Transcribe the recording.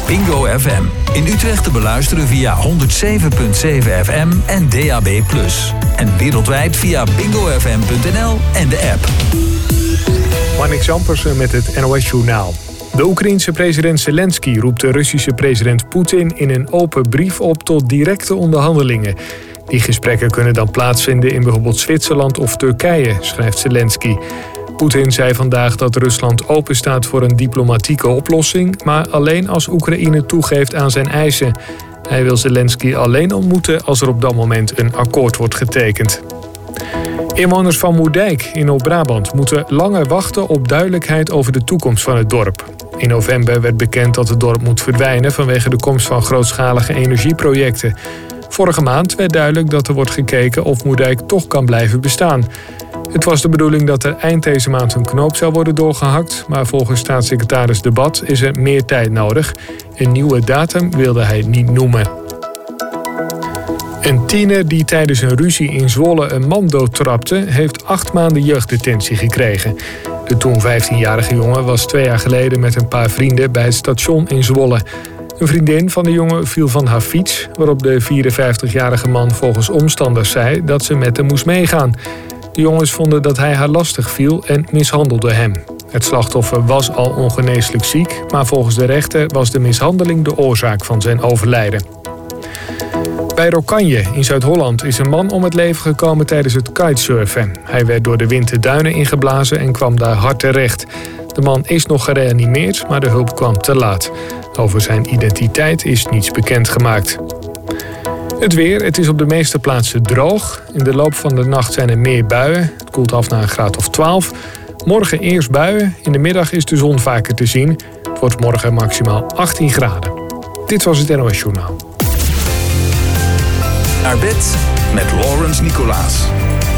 Bingo FM. In Utrecht te beluisteren via 107.7 FM en DAB+. En wereldwijd via bingofm.nl en de app. Marnix Ampersen met het NOS-journaal. De Oekraïense president Zelensky roept de Russische president Poetin in een open brief op tot directe onderhandelingen. Die gesprekken kunnen dan plaatsvinden in bijvoorbeeld Zwitserland of Turkije, schrijft Zelensky. Poetin zei vandaag dat Rusland open staat voor een diplomatieke oplossing, maar alleen als Oekraïne toegeeft aan zijn eisen. Hij wil Zelensky alleen ontmoeten als er op dat moment een akkoord wordt getekend. Inwoners van Moerdijk in Noord-Brabant moeten langer wachten op duidelijkheid over de toekomst van het dorp. In november werd bekend dat het dorp moet verdwijnen vanwege de komst van grootschalige energieprojecten. Vorige maand werd duidelijk dat er wordt gekeken of Moerdijk toch kan blijven bestaan. Het was de bedoeling dat er eind deze maand een knoop zou worden doorgehakt, maar volgens staatssecretaris De Bad is er meer tijd nodig. Een nieuwe datum wilde hij niet noemen. Een tiener die tijdens een ruzie in Zwolle een man doodtrapte, heeft 8 maanden jeugddetentie gekregen. De toen 15-jarige jongen was 2 jaar geleden met een paar vrienden bij het station in Zwolle. Een vriendin van de jongen viel van haar fiets, waarop de 54-jarige man volgens omstanders zei dat ze met hem moest meegaan. De jongens vonden dat hij haar lastig viel en mishandelde hem. Het slachtoffer was al ongeneeslijk ziek, maar volgens de rechter was de mishandeling de oorzaak van zijn overlijden. Bij Rokanje in Zuid-Holland is een man om het leven gekomen tijdens het kitesurfen. Hij werd door de wind de duinen ingeblazen en kwam daar hard terecht. De man is nog gereanimeerd, maar de hulp kwam te laat. Over zijn identiteit is niets bekendgemaakt. Het weer, het is op de meeste plaatsen droog. In de loop van de nacht zijn er meer buien. Het koelt af naar een graad of 12. Morgen eerst buien. In de middag is de zon vaker te zien. Het wordt morgen maximaal 18 graden. Dit was het NOS Journaal. Naar bed met Laurens Nicolaas.